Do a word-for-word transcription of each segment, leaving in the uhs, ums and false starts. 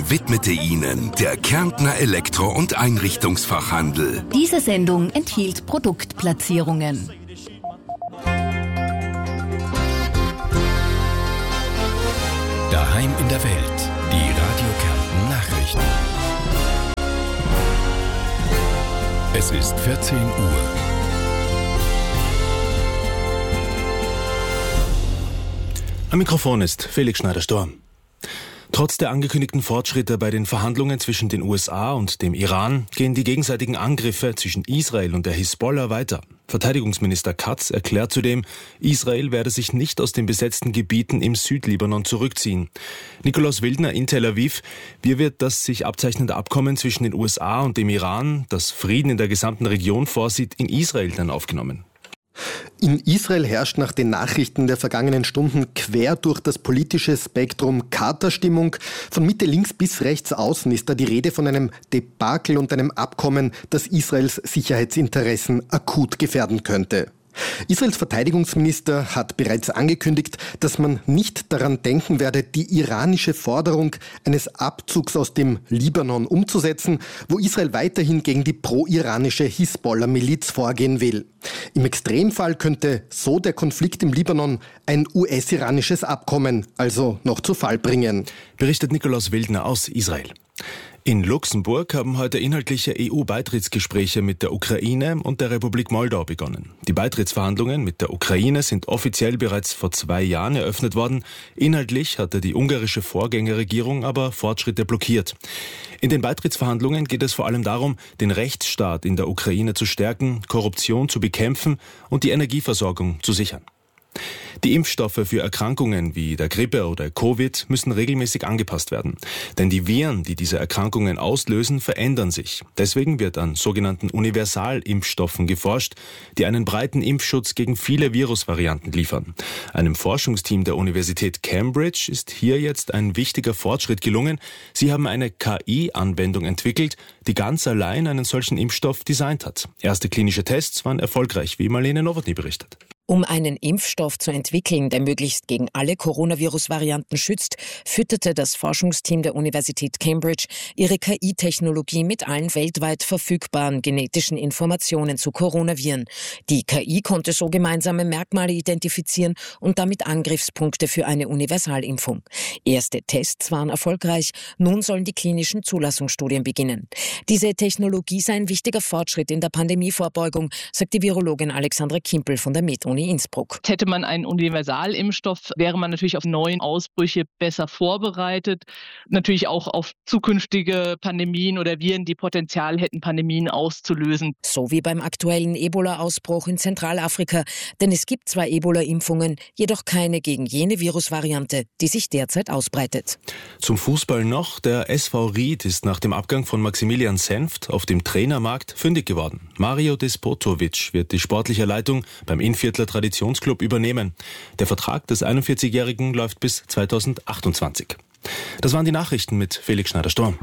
widmete Ihnen der Kärntner Elektro- und Einrichtungsfachhandel. Diese Sendung enthielt Produktplatzierungen. Daheim in der Welt, die Radio Kärnten Nachrichten. Es ist vierzehn Uhr. Am Mikrofon ist Felix Schneider-Storm. Trotz der angekündigten Fortschritte bei den Verhandlungen zwischen den U S A und dem Iran gehen die gegenseitigen Angriffe zwischen Israel und der Hisbollah weiter. Verteidigungsminister Katz erklärt zudem, Israel werde sich nicht aus den besetzten Gebieten im Südlibanon zurückziehen. Nikolaus Wildner in Tel Aviv: Wie wird das sich abzeichnende Abkommen zwischen den U S A und dem Iran, das Frieden in der gesamten Region vorsieht, in Israel dann aufgenommen? In Israel herrscht nach den Nachrichten der vergangenen Stunden quer durch das politische Spektrum Katerstimmung. Von Mitte links bis rechts außen ist da die Rede von einem Debakel und einem Abkommen, das Israels Sicherheitsinteressen akut gefährden könnte. Israels Verteidigungsminister hat bereits angekündigt, dass man nicht daran denken werde, die iranische Forderung eines Abzugs aus dem Libanon umzusetzen, wo Israel weiterhin gegen die pro-iranische Hisbollah-Miliz vorgehen will. Im Extremfall könnte so der Konflikt im Libanon ein U S-iranisches Abkommen also noch zu Fall bringen. Berichtet Nikolaus Wildner aus Israel. In Luxemburg haben heute inhaltliche E U-Beitrittsgespräche mit der Ukraine und der Republik Moldau begonnen. Die Beitrittsverhandlungen mit der Ukraine sind offiziell bereits vor zwei Jahren eröffnet worden. Inhaltlich hatte die ungarische Vorgängerregierung aber Fortschritte blockiert. In den Beitrittsverhandlungen geht es vor allem darum, den Rechtsstaat in der Ukraine zu stärken, Korruption zu bekämpfen und die Energieversorgung zu sichern. Die Impfstoffe für Erkrankungen wie der Grippe oder Covid müssen regelmäßig angepasst werden. Denn die Viren, die diese Erkrankungen auslösen, verändern sich. Deswegen wird an sogenannten Universalimpfstoffen geforscht, die einen breiten Impfschutz gegen viele Virusvarianten liefern. Einem Forschungsteam der Universität Cambridge ist hier jetzt ein wichtiger Fortschritt gelungen. Sie haben eine K I-Anwendung entwickelt, die ganz allein einen solchen Impfstoff designt hat. Erste klinische Tests waren erfolgreich, wie Marlene Nowotny berichtet. Um einen Impfstoff zu entwickeln, der möglichst gegen alle Coronavirus-Varianten schützt, fütterte das Forschungsteam der Universität Cambridge ihre K I-Technologie mit allen weltweit verfügbaren genetischen Informationen zu Coronaviren. Die K I konnte so gemeinsame Merkmale identifizieren und damit Angriffspunkte für eine Universalimpfung. Erste Tests waren erfolgreich, nun sollen die klinischen Zulassungsstudien beginnen. Diese Technologie sei ein wichtiger Fortschritt in der Pandemievorbeugung, sagt die Virologin Alexandra Kimpel von der MedUni Innsbruck. Hätte man einen Universalimpfstoff, wäre man natürlich auf neue Ausbrüche besser vorbereitet. Natürlich auch auf zukünftige Pandemien oder Viren, die Potenzial hätten, Pandemien auszulösen. So wie beim aktuellen Ebola-Ausbruch in Zentralafrika. Denn es gibt zwar Ebola-Impfungen, jedoch keine gegen jene Virusvariante, die sich derzeit ausbreitet. Zum Fußball noch. Der S V Ried ist nach dem Abgang von Maximilian Senft auf dem Trainermarkt fündig geworden. Mario Despotovic wird die sportliche Leitung beim Innviertler Traditionsclub übernehmen. Der Vertrag des einundvierzigjährigen läuft bis zweitausendachtundzwanzig. Das waren die Nachrichten mit Felix Schneider-Storm.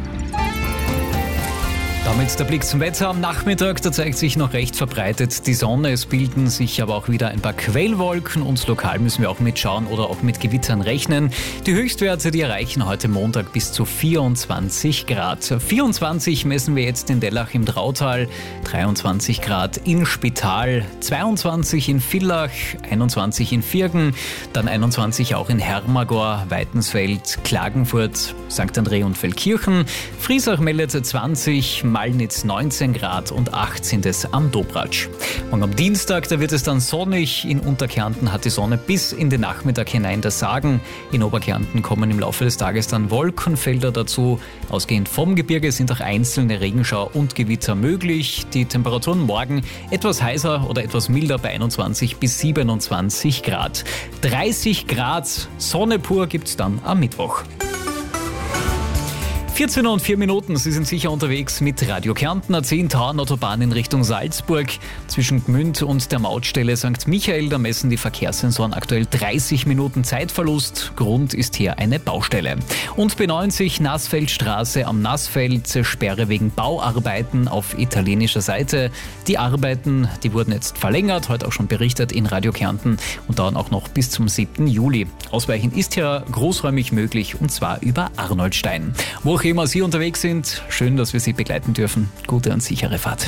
Damit der Blick zum Wetter am Nachmittag, da zeigt sich noch recht verbreitet die Sonne. Es bilden sich aber auch wieder ein paar Quellwolken und lokal müssen wir auch mitschauen oder auch mit Gewittern rechnen. Die Höchstwerte, die erreichen heute Montag bis zu vierundzwanzig Grad. vierundzwanzig messen wir jetzt in Dellach im Drautal, dreiundzwanzig Grad in Spital, zweiundzwanzig in Villach, einundzwanzig in Virgen, dann einundzwanzig auch in Hermagor, Weitensfeld, Klagenfurt, Sankt André und Feldkirchen, Friesach meldet zwanzig, Malnitz neunzehn Grad und acht sind es am Dobratsch. Und am Dienstag, da wird es dann sonnig. In Unterkärnten hat die Sonne bis in den Nachmittag hinein das Sagen. In Oberkärnten kommen im Laufe des Tages dann Wolkenfelder dazu. Ausgehend vom Gebirge sind auch einzelne Regenschauer und Gewitter möglich. Die Temperaturen morgen etwas heißer oder etwas milder bei einundzwanzig bis siebenundzwanzig Grad. dreißig Grad Sonne pur gibt's dann am Mittwoch. vierzehn und vier Minuten, Sie sind sicher unterwegs mit Radio Kärnten, A zehn Autobahn in Richtung Salzburg. Zwischen Gmünd und der Mautstelle Sankt Michael, da messen die Verkehrssensoren aktuell dreißig Minuten Zeitverlust. Grund ist hier eine Baustelle. Und B neunzig Nassfeldstraße am Nassfeld, Sperre wegen Bauarbeiten auf italienischer Seite. Die Arbeiten, die wurden jetzt verlängert, heute auch schon berichtet in Radio Kärnten und dauern auch noch bis zum siebten Juli. Ausweichen ist hier großräumig möglich und zwar über Arnoldstein. Wo auch immer Sie unterwegs sind, schön, dass wir Sie begleiten dürfen. Gute und sichere Fahrt.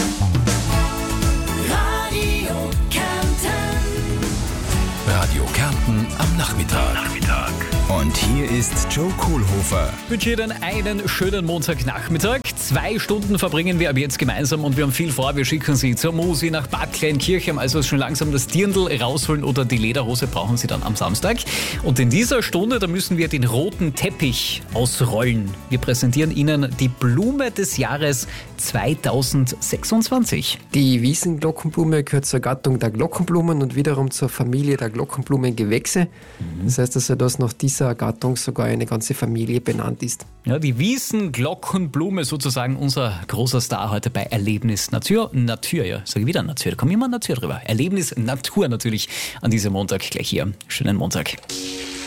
Radio Kärnten. Radio Kärnten am Nachmittag. Nachmittag. Und hier ist Joe Kohlhofer. Ich wünsche Ihnen einen schönen Montagnachmittag. Zwei Stunden verbringen wir ab jetzt gemeinsam und wir haben viel vor. Wir schicken Sie zur Musi nach Bad Kleinkirchheim, also schon langsam das Dirndl rausholen oder die Lederhose brauchen Sie dann am Samstag. Und in dieser Stunde, da müssen wir den roten Teppich ausrollen. Wir präsentieren Ihnen die Blume des Jahres zweitausendsechsundzwanzig. Die Wiesenglockenblume gehört zur Gattung der Glockenblumen und wiederum zur Familie der Glockenblumengewächse. Mhm. Das heißt also, dass nach dieser Gattung sogar eine ganze Familie benannt ist. Ja, die Wiesenglockenblume, sozusagen unser großer Star heute bei Erlebnis Natur. Natur, ja, sage ich wieder Natur, da kommt immer Natur drüber. Erlebnis Natur natürlich an diesem Montag gleich hier. Schönen Montag.